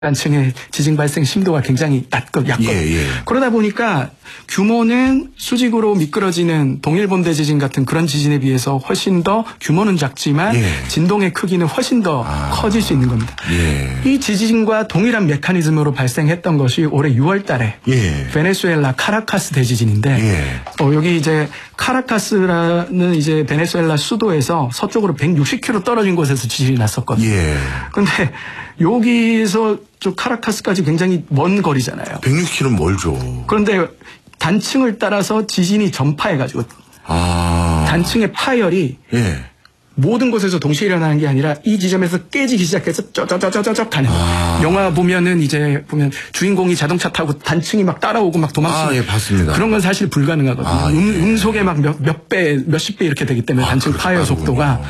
단층의 지진 발생 심도가 굉장히 얕거든요. 그러다 보니까 규모는 수직으로 미끄러지는 동일본대 지진 같은 그런 지진에 비해서 훨씬 더 규모는 작지만 진동의 크기는 훨씬 더 커질 수 있는 겁니다. 이 지진과 동일한 메커니즘으로 발생했던 것이 올해 6월 달에 베네수엘라 카라카스 대지진인데 여기 이제 카라카스라는 이제 베네수엘라 수도에서 서쪽으로 160km 떨어진 곳에서 지진이 났었거든요. 그런데 여기서 저 카라카스까지 굉장히 먼 거리잖아요. 160km는 멀죠. 그런데 단층을 따라서 지진이 전파해가지고 단층의 파열이 모든 곳에서 동시에 일어나는 게 아니라 이 지점에서 깨지기 시작해서 쩌쩌쩌쩌쩌 가는. 영화 보면은 이제 보면 주인공이 자동차 타고 단층이 막 따라오고 막 도망치는. 봤습니다. 그런 건 사실 불가능하거든요. 음속에 막 몇십 배 이렇게 되기 때문에 단층 파열 속도가.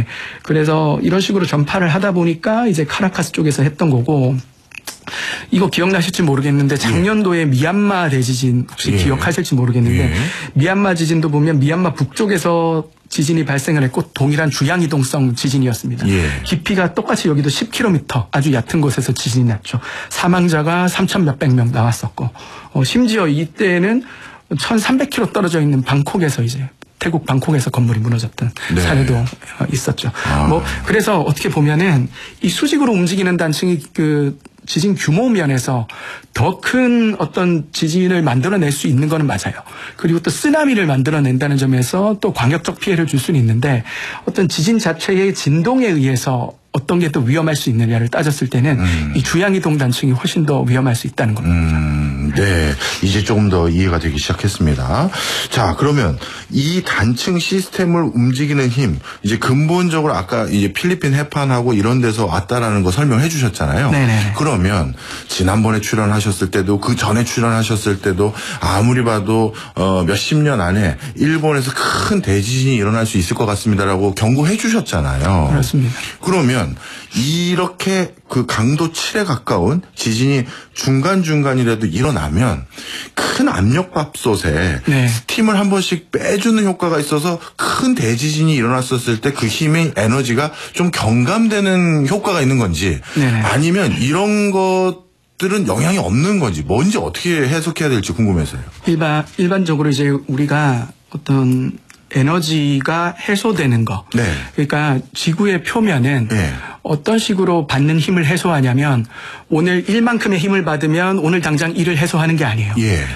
그래서 이런 식으로 전파를 하다 보니까 이제 카라카스 쪽에서 했던 거고. 이거 기억나실지 모르겠는데 작년도에 미얀마 대지진 혹시 기억하실지 모르겠는데 미얀마 지진도 보면 미얀마 북쪽에서 지진이 발생을 했고 동일한 주양이동성 지진이었습니다. 깊이가 똑같이 여기도 10km 아주 얕은 곳에서 지진이 났죠. 사망자가 3천 몇백 명 나왔었고 심지어 이때는 1,300km 떨어져 있는 방콕에서 이제 태국 방콕에서 건물이 무너졌던 사례도 있었죠. 그래서 어떻게 보면은 이 수직으로 움직이는 단층이 그 지진 규모 면에서 더 큰 어떤 지진을 만들어낼 수 있는 거는 맞아요. 그리고 또 쓰나미를 만들어낸다는 점에서 또 광역적 피해를 줄 수는 있는데 어떤 지진 자체의 진동에 의해서 어떤 게 또 위험할 수 있느냐를 따졌을 때는 이 주양이동 단층이 훨씬 더 위험할 수 있다는 겁니다. 네, 이제 조금 더 이해가 되기 시작했습니다. 자, 그러면 이 단층 시스템을 움직이는 힘, 이제 근본적으로 아까 이제 필리핀 해판하고 이런 데서 왔다라는 거 설명해 주셨잖아요. 그러면 지난번에 출연하셨을 때도 그 전에 출연하셨을 때도 아무리 봐도 몇십 년 안에 일본에서 큰 대지진이 일어날 수 있을 것 같습니다라고 경고해 주셨잖아요. 그렇습니다. 그러면 이렇게 그 강도 7에 가까운 지진이 중간중간이라도 일어나면 큰 압력밥솥에 스팀을 한 번씩 빼주는 효과가 있어서 큰 대지진이 일어났었을 때 그 힘의 에너지가 좀 경감되는 효과가 있는 건지 아니면 이런 것들은 영향이 없는 건지 뭔지 어떻게 해석해야 될지 궁금해서요. 일반적으로 이제 우리가 어떤 에너지가 해소되는 거. 그러니까 지구의 표면은 어떤 식으로 받는 힘을 해소하냐면 오늘 1만큼의 힘을 받으면 오늘 당장 1을 해소하는 게 아니에요.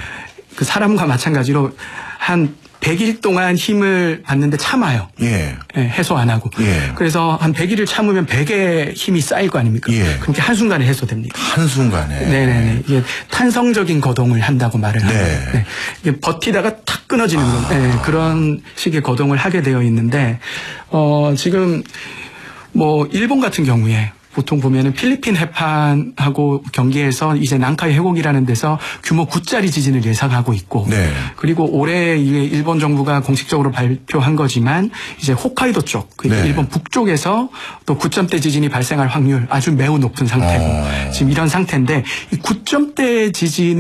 그 사람과 마찬가지로 한 100일 동안 힘을 받는데 참아요. 해소 안 하고. 그래서 한 100일을 참으면 100의 힘이 쌓일 거 아닙니까? 그렇게 한순간에 해소됩니다. 한순간에. 이게 탄성적인 거동을 한다고 말을 하는데 이게 버티다가 탁 끊어지는 그런 식의 거동을 하게 되어 있는데 지금 뭐 일본 같은 경우에 보통 보면은 필리핀 해판하고 경계에서 이제 난카이 해곡이라는 데서 규모 9짜리 지진을 예상하고 있고 그리고 올해 일본 정부가 공식적으로 발표한 거지만 이제 호카이도 쪽 그러니까 일본 북쪽에서 또 9점대 지진이 발생할 확률 아주 매우 높은 상태고 지금 이런 상태인데 이 9점대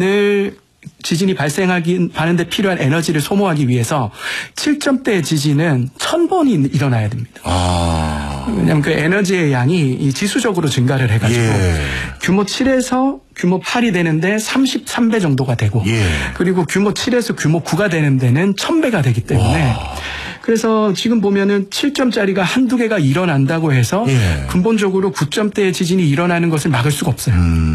지진이 발생하는데 필요한 에너지를 소모하기 위해서 7점대 지진은 1000번이 일어나야 됩니다. 왜냐하면 그 에너지의 양이 지수적으로 증가를 해가지고 규모 7에서 규모 8이 되는데 33배 정도가 되고 그리고 규모 7에서 규모 9가 되는 데는 1000배가 되기 때문에 그래서 지금 보면은 7점짜리가 한두 개가 일어난다고 해서 근본적으로 9점대의 지진이 일어나는 것을 막을 수가 없어요.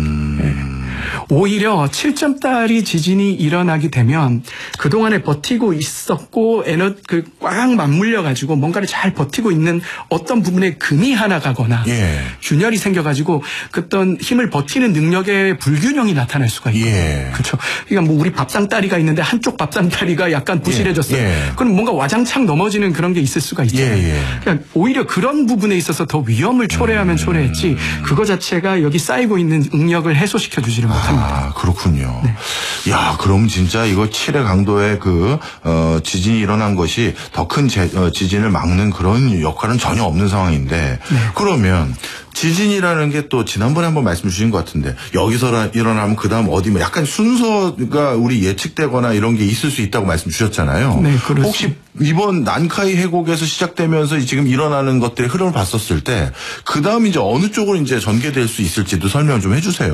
오히려 7점짜리 지진이 일어나게 되면 그동안에 버티고 있었고 꽉 맞물려가지고 뭔가를 잘 버티고 있는 어떤 부분에 금이 하나 가거나 균열이 생겨가지고 어떤 힘을 버티는 능력의 불균형이 나타날 수가 있거든요. 그렇죠. 그러니까 뭐 우리 밥상다리가 있는데 한쪽 밥상다리가 약간 부실해졌어요. 그럼 뭔가 와장창 넘어지는 그런 게 있을 수가 있잖아요. 그러니까 오히려 그런 부분에 있어서 더 위험을 초래하면 초래했지 그거 자체가 여기 쌓이고 있는 응력을 해소시켜 주지를 못합니다. 아, 그렇군요. 네. 야, 그럼 진짜 이거 7의 강도의 지진이 일어난 것이 더 큰 지진을 막는 그런 역할은 전혀 없는 상황인데, 네. 그러면 지진이라는 게 또 지난번에 한번 말씀 주신 것 같은데, 여기서 일어나면 그 다음 어디, 약간 순서가 우리 예측되거나 이런 게 있을 수 있다고 말씀 주셨잖아요. 네, 그렇습니다. 혹시 이번 난카이 해곡에서 시작되면서 지금 일어나는 것들의 흐름을 봤었을 때, 그 다음 이제 어느 쪽으로 이제 전개될 수 있을지도 설명 좀 해주세요.